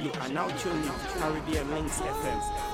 You are now tuned to Caribbean Links FM.